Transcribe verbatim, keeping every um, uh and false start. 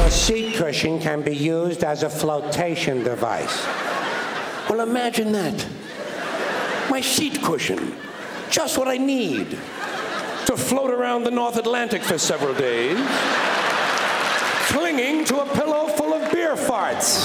Your seat cushion can be used as a flotation device. Well, imagine that. My seat cushion. Just what I need to float around the North Atlantic for several days, clinging to a pillow full of beer farts.